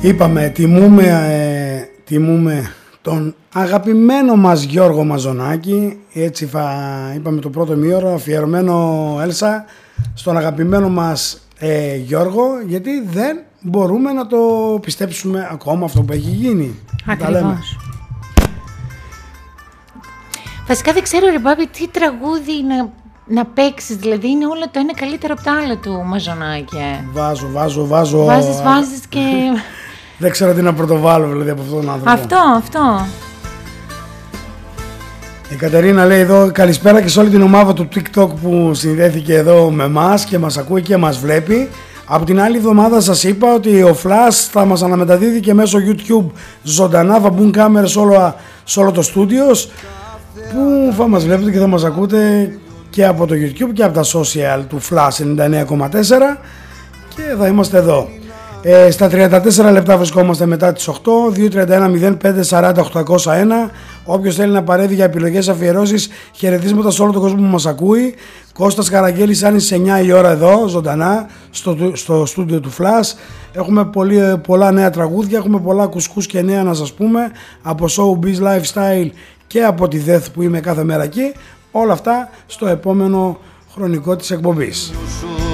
Είπαμε, τιμούμε τον αγαπημένο μας Γιώργο Μαζονάκη. Έτσι είπαμε το πρώτο μήωρο αφιερωμένο, Έλσα, στον αγαπημένο μας Γιώργο, γιατί δεν μπορούμε να το πιστέψουμε ακόμα αυτό που έχει γίνει. Ακριβώς. Βασικά δεν ξέρω, ρε Μπάμπη, τι τραγούδι να παίξεις, δηλαδή είναι όλο το ένα καλύτερο από το άλλο του Μαζονάκη. Βάζω. Βάζεις και... Δεν ξέρω τι να πρωτοβάλω δηλαδή από αυτόν τον άνθρωπο. Αυτό. Η Κατερίνα λέει εδώ καλησπέρα και σε όλη την ομάδα του TikTok που συνδέθηκε εδώ με μας και μας ακούει και μας βλέπει. Από την άλλη εβδομάδα σας είπα ότι ο Flash θα μας αναμεταδίδει και μέσω YouTube ζωντανά, θα μπουν κάμερες σε όλο το στούντιο που θα μας βλέπετε και θα μας ακούτε και από το YouTube και από τα social του Flash 99,4 και θα είμαστε εδώ. Στα 34 λεπτά βρισκόμαστε μετά τις 8, 231 05 40 801. Όποιος θέλει να παρέμβει για επιλογές, αφιερώσεις, χαιρετίσματα σε όλο τον κόσμο που μας ακούει. Κώστας Καραγγέλης, αν είσαι 9 η ώρα εδώ, ζωντανά, στο στούντιο του Flash. Έχουμε πολλά νέα τραγούδια, έχουμε πολλά κουσκούς και νέα να σας πούμε, από Showbiz Lifestyle και από τη Death που είμαι κάθε μέρα εκεί. Όλα αυτά στο επόμενο χρονικό της εκπομπής.